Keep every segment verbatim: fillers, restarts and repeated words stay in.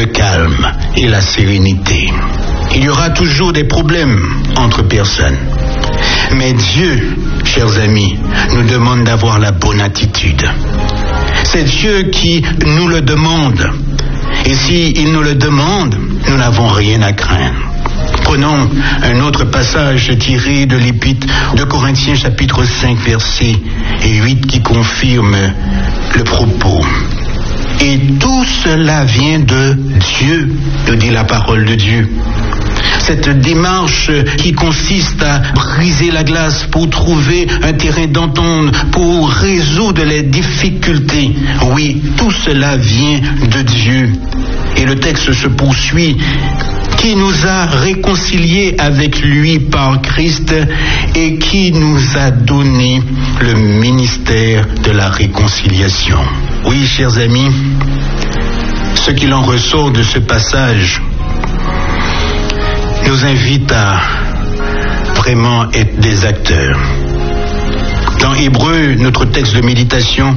le calme et la sérénité. Il y aura toujours des problèmes entre personnes. Mais Dieu, chers amis, nous demande d'avoir la bonne attitude. C'est Dieu qui nous le demande. Et s'il nous le demande, nous n'avons rien à craindre. Prenons un autre passage tiré de l'Épître de Corinthiens chapitre cinq verset huit qui confirme le propos. Et tout cela vient de Dieu, nous dit la parole de Dieu. Cette démarche qui consiste à briser la glace pour trouver un terrain d'entente, pour résoudre les difficultés. Oui, tout cela vient de Dieu. Et le texte se poursuit. Qui nous a réconciliés avec lui par Christ et qui nous a donné le ministère de la réconciliation. Oui, chers amis, ce qu'il en ressort de ce passage nous invite à vraiment être des acteurs. Dans Hébreu, notre texte de méditation,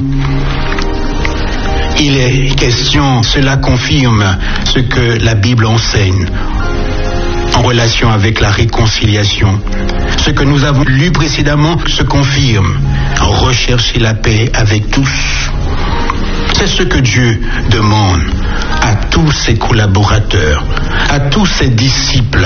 il est question, cela confirme ce que la Bible enseigne en relation avec la réconciliation. Ce que nous avons lu précédemment se confirme. Rechercher la paix avec tous. C'est ce que Dieu demande à tous ses collaborateurs, à tous ses disciples.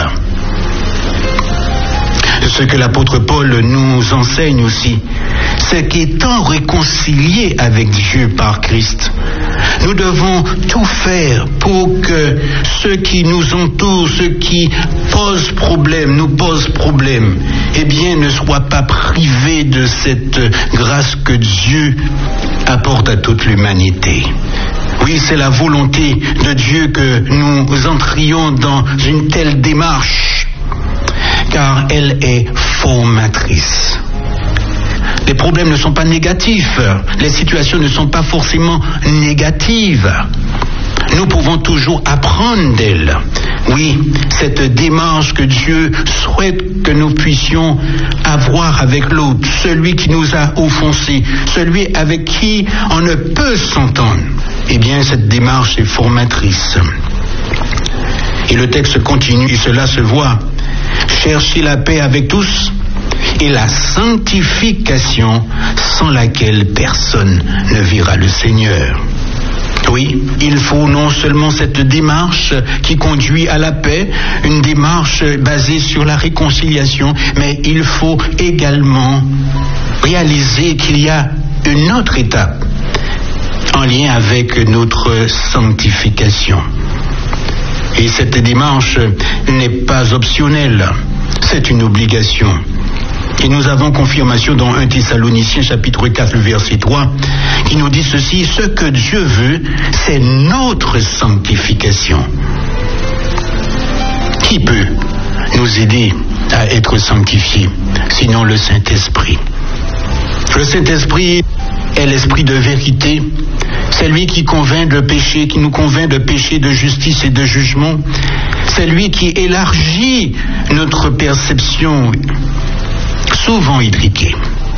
Ce que l'apôtre Paul nous enseigne aussi, c'est qu'étant réconciliés avec Dieu par Christ, nous devons tout faire pour que ceux qui nous entourent, ceux qui posent problème, nous posent problème, eh bien ne soient pas privés de cette grâce que Dieu apporte à toute l'humanité. Oui, c'est la volonté de Dieu que nous entrions dans une telle démarche, car elle est formatrice. Les problèmes ne sont pas négatifs, les situations ne sont pas forcément négatives. Nous pouvons toujours apprendre d'elles. Oui, cette démarche que Dieu souhaite que nous puissions avoir avec l'autre, celui qui nous a offensés, celui avec qui on ne peut s'entendre, eh bien cette démarche est formatrice. Et le texte continue, et cela se voit. Cherchez la paix avec tous et la sanctification sans laquelle personne ne verra le Seigneur. Oui, il faut non seulement cette démarche qui conduit à la paix, une démarche basée sur la réconciliation, mais il faut également réaliser qu'il y a une autre étape en lien avec notre sanctification. Et cette démarche n'est pas optionnelle, c'est une obligation. Et nous avons confirmation dans un Thessaloniciens chapitre quatre, le verset trois, qui nous dit ceci: ce que Dieu veut, c'est notre sanctification. Qui peut nous aider à être sanctifiés, sinon le Saint-Esprit? Le Saint-Esprit est l'esprit de vérité. C'est lui qui convainc de péché, qui nous convainc de péché, de justice et de jugement. C'est lui qui élargit notre perception, souvent étriquée.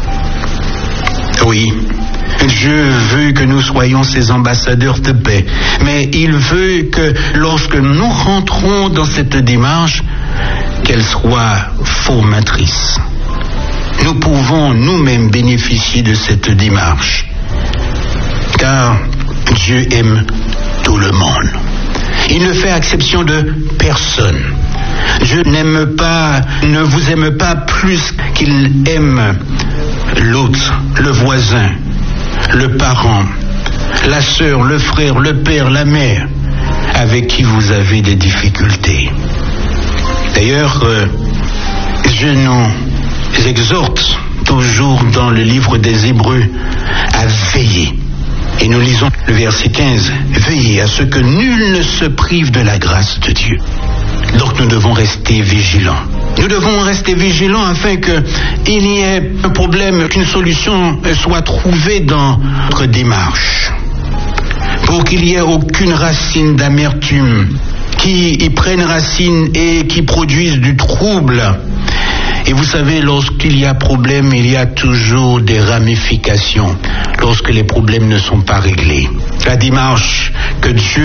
Oui, Dieu veut que nous soyons ses ambassadeurs de paix, mais il veut que lorsque nous rentrons dans cette démarche, qu'elle soit formatrice. Nous pouvons nous-mêmes bénéficier de cette démarche, car Dieu aime tout le monde. Il ne fait exception de personne. Dieu n'aime pas, ne vous aime pas plus qu'il aime l'autre, le voisin, le parent, la sœur, le frère, le père, la mère, avec qui vous avez des difficultés. D'ailleurs, euh, je nous exhorte toujours dans le livre des Hébreux à veiller. Et nous lisons le verset quinze. Veillez à ce que nul ne se prive de la grâce de Dieu. Donc nous devons rester vigilants. Nous devons rester vigilants afin qu'il y ait un problème, qu'une solution soit trouvée dans notre démarche. Pour qu'il n'y ait aucune racine d'amertume qui y prenne racine et qui produise du trouble. Et vous savez, lorsqu'il y a problème, il y a toujours des ramifications, lorsque les problèmes ne sont pas réglés. La démarche que Dieu